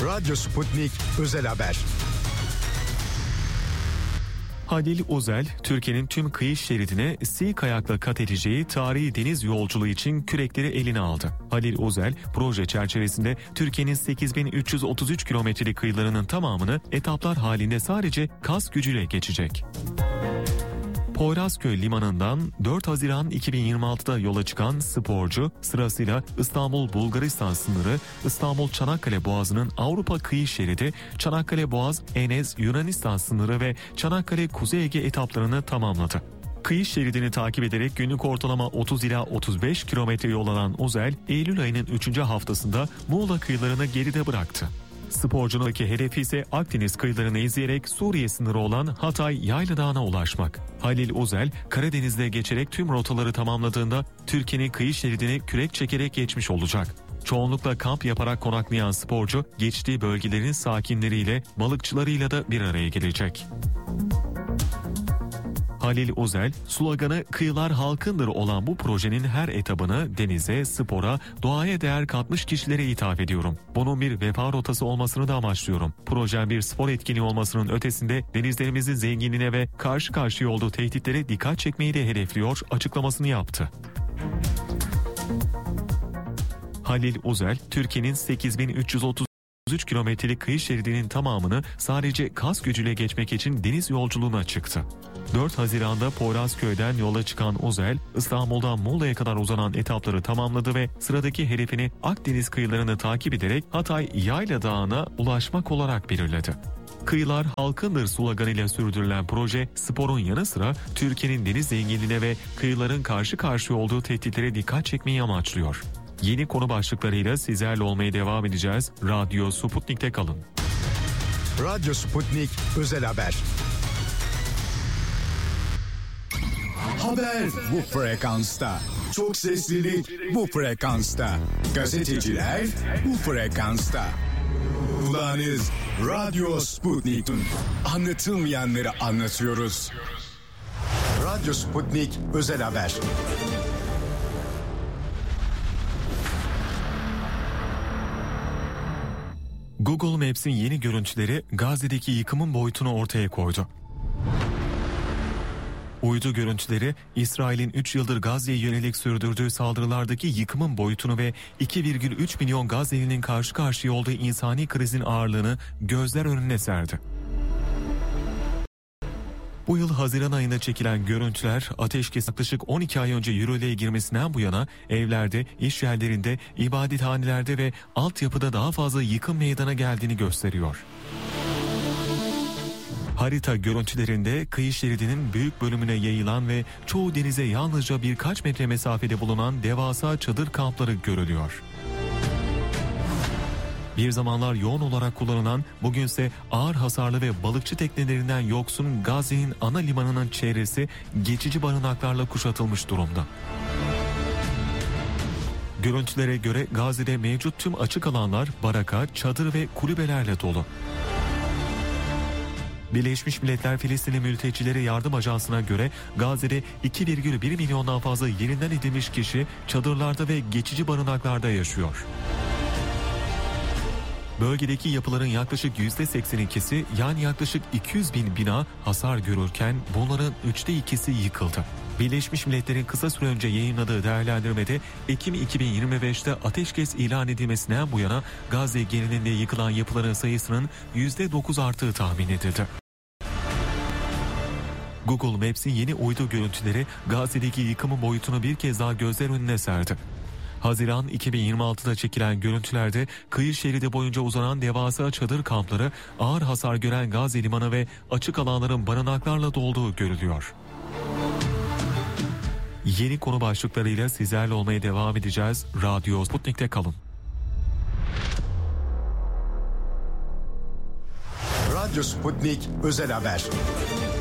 Radyo Sputnik Özel Haber. Halil Uzel, Türkiye'nin tüm kıyı şeridine Sea Kayak'la kat edeceği tarihi deniz yolculuğu için kürekleri eline aldı. Halil Uzel, proje çerçevesinde Türkiye'nin 8333 kilometrelik kıyılarının tamamını etaplar halinde sadece kas gücüyle geçecek. Poyrazköy limanından 4 Haziran 2026'da yola çıkan sporcu sırasıyla İstanbul-Bulgaristan sınırı, İstanbul-Çanakkale Boğazı'nın Avrupa kıyı şeridi, Çanakkale-Boğaz-Enes Yunanistan sınırı ve Çanakkale-Kuzey Ege etaplarını tamamladı. Kıyı şeridini takip ederek günlük ortalama 30 ila 35 kilometre yol alan Uzel, Eylül ayının 3. haftasında Muğla kıyılarını geride bıraktı. Sporcunun hedefi ise Akdeniz kıyılarını izleyerek Suriye sınırı olan Hatay Yaylı Dağı'na ulaşmak. Halil Uzel, Karadeniz'de geçerek tüm rotaları tamamladığında Türkiye'nin kıyı şeridini kürek çekerek geçmiş olacak. Çoğunlukla kamp yaparak konaklayan sporcu, geçtiği bölgelerin sakinleriyle, balıkçılarıyla da bir araya gelecek. Halil Uzel, sloganı "Kıyılar halkındır" olan bu projenin her etabını denize, spora, doğaya değer katmış kişilere ithaf ediyorum. Bunun bir vefa rotası olmasını da amaçlıyorum. Projem bir spor etkinliği olmasının ötesinde denizlerimizin zenginliğine ve karşı karşıya olduğu tehditlere dikkat çekmeyi de hedefliyor açıklamasını yaptı. Halil Uzel, Türkiye'nin 8333 kilometrelik kıyı şeridinin tamamını sadece kas gücüyle geçmek için deniz yolculuğuna çıktı. 4 Haziran'da Poyrazköy'den yola çıkan Uzel, İstanbul'dan Muğla'ya kadar uzanan etapları tamamladı ve sıradaki hedefini Akdeniz kıyılarını takip ederek Hatay Yayla Dağı'na ulaşmak olarak belirledi. Kıyılar halkındır sloganıyla sürdürülen proje, sporun yanı sıra Türkiye'nin deniz zenginliğine ve kıyıların karşı karşıya olduğu tehditlere dikkat çekmeyi amaçlıyor. Yeni konu başlıklarıyla sizlerle olmaya devam edeceğiz. Radyo Sputnik'te kalın. Radyo Sputnik Özel Haber. Haber bu frekansta. Çok seslilik bu frekansta. Gazeteciler bu frekansta. Kulağınız Radyo Sputnik'in anlatılmayanları anlatıyoruz. Radyo Sputnik Özel Haber. Google Maps'in yeni görüntüleri Gazze'deki yıkımın boyutunu ortaya koydu. Uydu görüntüleri, İsrail'in 3 yıldır Gazze'ye yönelik sürdürdüğü saldırılardaki yıkımın boyutunu ve 2,3 milyon Gazze'linin karşı karşıya olduğu insani krizin ağırlığını gözler önüne serdi. Bu yıl Haziran ayında çekilen görüntüler, ateşkes yaklaşık 12 ay önce yürürlüğe girmesinden bu yana evlerde, iş yerlerinde, ibadethanelerde ve altyapıda daha fazla yıkım meydana geldiğini gösteriyor. Harita görüntülerinde kıyı şeridinin büyük bölümüne yayılan ve çoğu denize yalnızca birkaç metre mesafede bulunan devasa çadır kampları görülüyor. Bir zamanlar yoğun olarak kullanılan, bugünse ağır hasarlı ve balıkçı teknelerinden yoksun Gazze'nin ana limanının çevresi geçici barınaklarla kuşatılmış durumda. Görüntülere göre Gazze'de mevcut tüm açık alanlar baraka, çadır ve kulübelerle dolu. Birleşmiş Milletler Filistinli Mültecilere Yardım Ajansı'na göre Gazze'de 2,1 milyondan fazla yerinden edilmiş kişi çadırlarda ve geçici barınaklarda yaşıyor. Bölgedeki yapıların yaklaşık %82'si, yani yaklaşık 200 bin bina hasar görürken bunların 2/3'ü yıkıldı. Birleşmiş Milletler'in kısa süre önce yayınladığı değerlendirmede Ekim 2025'te ateşkes ilan edilmesinden bu yana Gazze genelinde yıkılan yapıların sayısının %9 arttığı tahmin edildi. Google Maps'in yeni uydu görüntüleri Gazze'deki yıkımın boyutunu bir kez daha gözler önüne serdi. Haziran 2026'da çekilen görüntülerde kıyı şeridi boyunca uzanan devasa çadır kampları, ağır hasar gören Gazze limanı ve açık alanların barınaklarla dolduğu görülüyor. Yeni konu başlıklarıyla sizlerle olmaya devam edeceğiz. Radyo Sputnik'te kalın. Radyo Sputnik Özel Haber.